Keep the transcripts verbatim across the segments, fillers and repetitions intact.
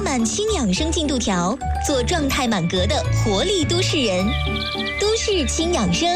满轻养生进度条，做状态满格的活力都市人。都市轻养生。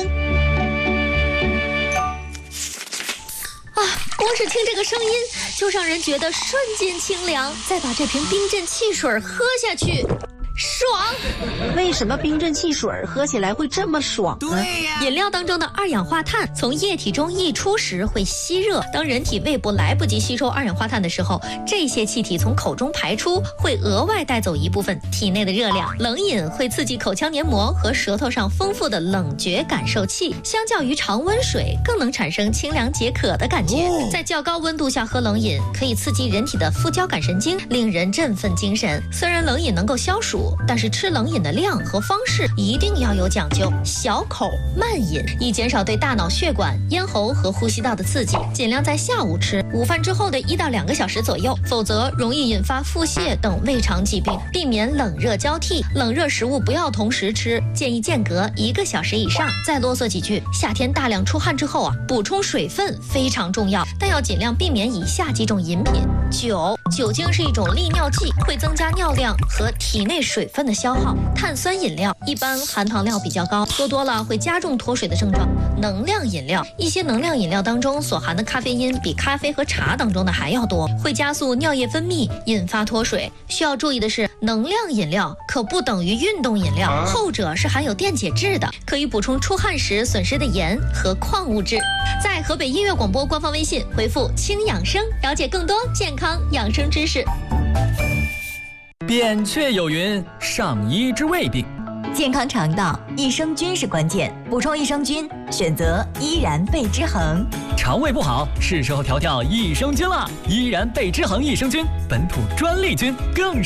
啊，光是听这个声音，就让人觉得瞬间清凉。再把这瓶冰镇汽水喝下去。爽！ 为什么冰镇汽水喝起来会这么爽呢？ 对呀， 饮料当中的二氧化碳从液体中溢出时会吸热，当人体胃部来不及吸收二氧化碳的时候，这些气体从口中排出，会额外带走一部分体内的热量。冷饮会刺激口腔黏膜和舌头上丰富的冷觉感受器，相较于常温水更能产生清凉解渴的感觉。哦、在较高温度下喝冷饮，可以刺激人体的副交感神经，令人振奋精神。虽然冷饮能够消暑，但是吃冷饮的量和方式一定要有讲究，小口慢饮，以减少对大脑血管、咽喉和呼吸道的刺激。尽量在下午吃，午饭之后的一到两个小时左右，否则容易引发腹泻等胃肠疾病。避免冷热交替，冷热食物不要同时吃，建议间隔一个小时以上。再啰嗦几句，夏天大量出汗之后啊，补充水分非常重要，但要尽量避免以下几种饮品。酒，酒精是一种利尿剂，会增加尿量和体内水分的消耗。碳酸饮料一般含糖量比较高，喝多了会加重脱水的症状。能量饮料，一些能量饮料当中所含的咖啡因比咖啡和茶当中的还要多，会加速尿液分泌，引发脱水。需要注意的是，能量饮料可不等于运动饮料，后者是含有电解质的，可以补充出汗时损失的盐和矿物质。在河北音乐广播官方微信回复轻养生，了解更多健康养生知识。 扁鹊有云：上医之未病。 健康肠道，益生菌是关键，补充益生菌，选择依然贝之恒。 肠胃不好，是时候调调益生菌了。依然贝之恒益生菌，本土专利菌，更